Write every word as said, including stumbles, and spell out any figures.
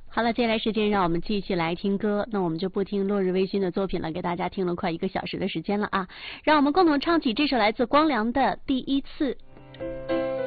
好了，接下来时间让我们继续来听歌。那我们就不听落日微醺的作品了，给大家听了快一个小时的时间了啊！让我们共同唱起这首来自光良的《第一次》。